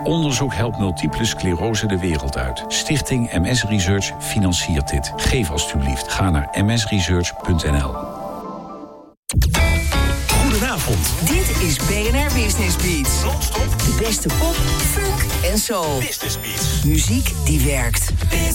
Onderzoek helpt multiple sclerose de wereld uit. Stichting MS Research financiert dit. Geef alstublieft. Ga naar msresearch.nl. Goedenavond. Dit is BNR Business Beats. Non-stop. De beste pop, funk en soul. Business Beats. Muziek die werkt.